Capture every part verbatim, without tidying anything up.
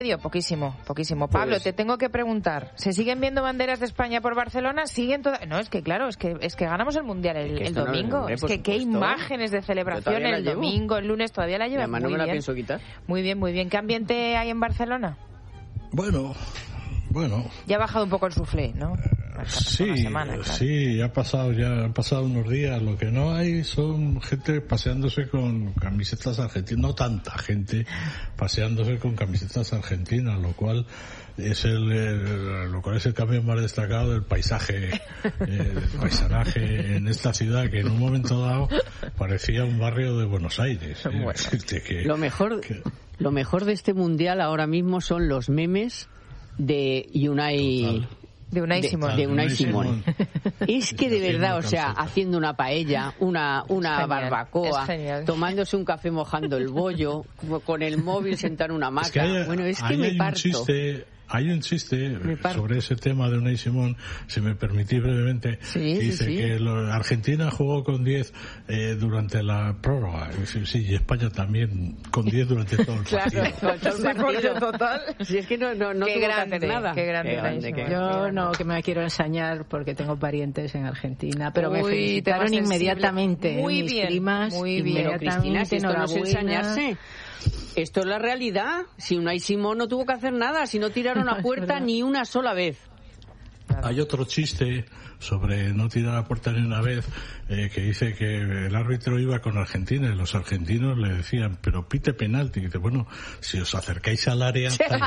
Poquísimo, poquísimo. Pablo, Pues... te tengo que preguntar, ¿se siguen viendo banderas de España por Barcelona? ¿Siguen todas? No, es que claro, es que es que ganamos el Mundial el, es que el domingo. No, hombre, es que supuesto. qué imagenes de celebración el domingo, el lunes, todavía la llevas. Muy no me bien. la pienso quitar. Muy bien, muy bien. ¿Qué ambiente hay en Barcelona? Bueno, bueno. Ya ha bajado un poco el suflé, ¿no? Sí, semana, claro. sí, ha pasado ya, han pasado unos días. Lo que no hay son gente paseándose con camisetas argentinas, no tanta gente paseándose con camisetas argentinas, lo cual es el, el lo cual es el cambio más destacado del paisaje, eh, del paisanaje en esta ciudad, que en un momento dado parecía un barrio de Buenos Aires. Eh, bueno, que, lo mejor, que... lo mejor de este mundial ahora mismo son los memes de Unai. Total. De Unai Simón. De Unai Simón. Es que de verdad, o sea, haciendo una paella, una una barbacoa, tomándose un café mojando el bollo, con el móvil sentado en una hamaca. Es que hay, bueno, es que me parto. Un chiste, hay un chiste sobre ese tema de Unai Simón, si me permitís brevemente, sí, que sí, dice sí. que lo, Argentina jugó con diez eh, durante la prórroga. Sí, sí, y España también con diez durante todo el partido. Claro, todo el partido total. Si es que no, no, no qué tuvo grande, que hacer nada. Qué grande, qué grande, qué Yo grande. no, que me quiero ensañar porque tengo parientes en Argentina, pero Uy, me felicitaron te inmediatamente. Muy ¿eh? Mis bien, primas, muy bien. Pero Cristina, si esto no es ensañarse. Esto es la realidad. Si Unai Simón no tuvo que hacer nada, si no tiraron a puerta ni una sola vez. Hay otro chiste sobre no tirar a puerta ni una vez, eh, que dice que el árbitro iba con Argentina y los argentinos le decían, pero pite penalti. Y dice, bueno, si os acercáis al área...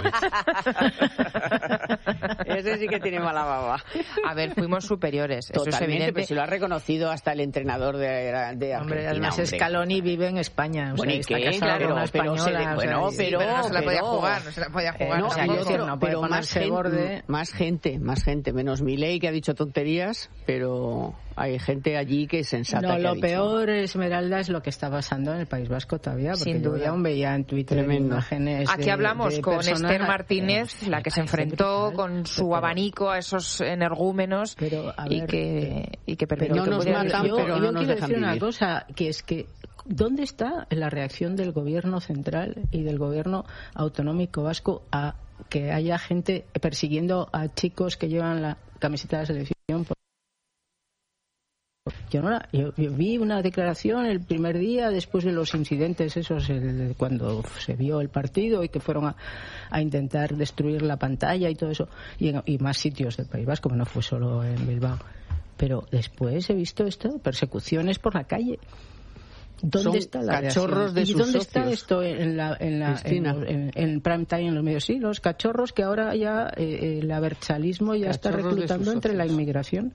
Ese sí que tiene mala baba. A ver, fuimos superiores. Totalmente, eso es evidente. Pero se lo ha reconocido hasta el entrenador de, de Argentina. Hombre, además hombre. Scaloni vive en España. O Bueno, sea, ¿y está qué? casado Claro, con una pero, española. se le, o sea, bueno, sí, pero, pero no se la pero, podía jugar, no se la podía jugar. Eh, no, o sea, y que otro, no puede pero más ponerse gente, borde. más gente, más gente, menos Milei, que ha dicho tonterías, pero hay gente allí que es sensata. No, que lo ha dicho. peor, Esmeralda, es lo que está pasando en el País Vasco todavía, porque Sin yo duda. ya aún veía en Twitter Tremendo. imágenes. Aquí de, hablamos de con personas, Esther Martínez, eh, la que se enfrentó brutal, con su pero, abanico a esos energúmenos pero, a y, ver, que, y que permitió no que nos pudieran- matan, yo, pero yo no nos quiero dejan decir una vivir. cosa, que es que ¿dónde está la reacción del gobierno central y del gobierno autonómico vasco a que haya gente persiguiendo a chicos que llevan la camiseta de la selección? Yo, no la, yo, yo vi una declaración el primer día después de los incidentes esos, el, cuando se vio el partido y que fueron a, a intentar destruir la pantalla y todo eso, y, en, y más sitios del País Vasco, que no fue solo en Bilbao. Pero después he visto esto, persecuciones por la calle. ¿Dónde Son está la cachorros reacción? de ¿Y sus dónde está socios? esto en la en la en, en, en prime time en los medios? Sí, los cachorros que ahora ya eh, el abertzalismo ya está Cachorros de reclutando sus entre la socios. inmigración.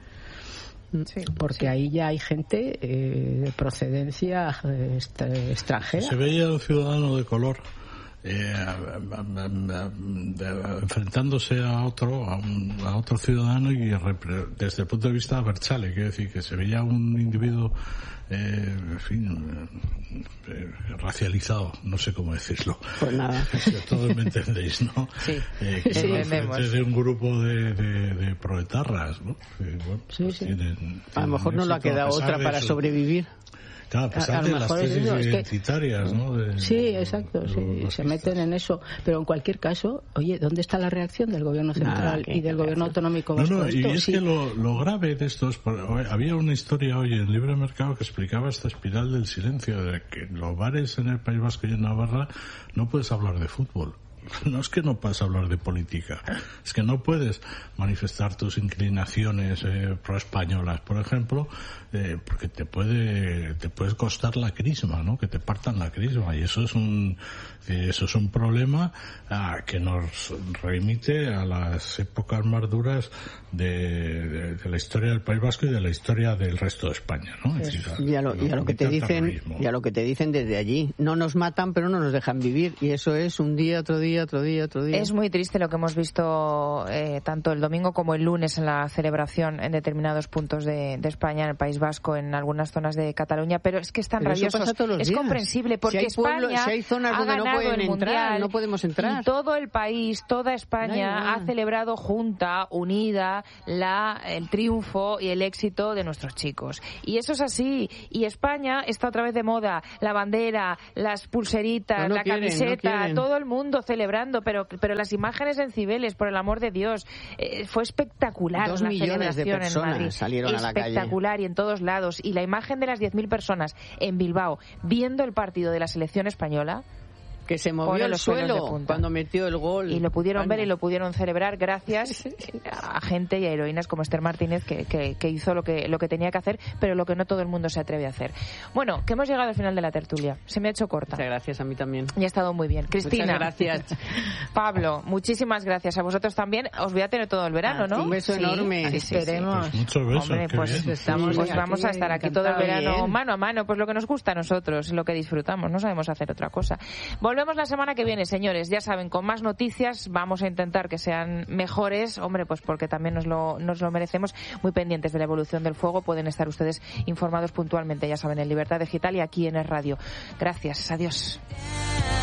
Sí, Porque sí. ahí ya hay gente eh, de procedencia eh, est- extranjera. Se veía un ciudadano de color eh, a- a- a- a- enfrentándose a otro a, un, a otro ciudadano y repre- desde el punto de vista abertzale, quiere decir que se veía un individuo eh, en fin eh, racializado, no sé cómo decirlo. Pues nada. Todos me entendéis, ¿no? Sí, eh, que sí, iba entendemos. frente de un grupo de, de, de proetarras, ¿no? Que, bueno, Sí, pues sí. tienen, A lo tienen mejor no le ha éxito a quedado pesar otra de para su- sobrevivir. Claro, a pesar A- a lo de las mejor es tesis eso, es que- identitarias, ¿no? De- Sí, de- exacto, de sí, los se racistas. meten en eso. Pero en cualquier caso, oye, ¿dónde está la reacción del gobierno Nada, central ¿qué- y del qué gobierno reacción? autonómico No, vasco? no, y Esto es sí. que lo, lo grave de esto es, por- había una historia hoy en el Libre Mercado que explicaba esta espiral del silencio, de que en los bares en el País Vasco y en Navarra no puedes hablar de fútbol. No es que no puedas hablar de política, es que no puedes manifestar tus inclinaciones eh, pro-españolas, por ejemplo, eh, porque te puede te puede costar la crisma, ¿no? Que te partan la crisma, y eso es un eh, eso es un problema ah, que nos remite a las épocas más duras de, de, de la historia del País Vasco y de la historia del resto de España, ¿no? Es decir, Y a lo, y a lo que te el dicen terrorismo. y a lo que te dicen desde allí, no nos matan pero no nos dejan vivir, y eso es un día, otro día, otro día, otro día. Es muy triste lo que hemos visto eh, tanto el domingo como el lunes en la celebración en determinados puntos de, de España, en el País Vasco, en algunas zonas de Cataluña, pero es que están Pero eso rabiosos. pasa todos los es días. comprensible porque Si hay pueblo- España si hay zonas ha donde no ganado pueden el entrar, Mundial no podemos entrar. y todo el país, toda España Da igual. ha celebrado junta, unida, la el triunfo y el éxito de nuestros chicos. Y eso es así. Y España está otra vez de moda. La bandera, las pulseritas, No, no la quieren, no camiseta, quieren. todo el mundo celebra celebrando, pero, pero las imágenes en Cibeles, por el amor de Dios, eh, fue espectacular. Dos la millones de celebración personas en Madrid. salieron a la calle. Espectacular, y en todos lados. Y la imagen de las diez mil personas en Bilbao viendo el partido de la selección española, que se movió el suelo cuando metió el gol. Y lo pudieron España. ver y lo pudieron celebrar gracias a gente y a heroínas como Esther Martínez, que, que, que hizo lo que, lo que tenía que hacer, pero lo que no todo el mundo se atreve a hacer. Bueno, que hemos llegado al final de la tertulia. Se me ha hecho corta. Muchas gracias, a mí también. Y ha estado muy bien. Cristina. Muchas gracias. Pablo, muchísimas gracias. A vosotros también. Os voy a tener todo el verano, ¿no? Un beso sí, enorme. Sí, sí, Esperemos. Sí. Pues muchos besos. Hombre, pues, estamos pues vamos a estar aquí todo el verano bien. mano a mano, pues lo que nos gusta a nosotros, lo que disfrutamos. No sabemos hacer otra cosa. Volvemos la semana que viene, señores, ya saben, con más noticias. Vamos a intentar que sean mejores, hombre, pues porque también nos lo, nos lo merecemos. Muy pendientes de la evolución del fuego, pueden estar ustedes informados puntualmente, ya saben, en Libertad Digital y aquí en Es Radio. Gracias, adiós.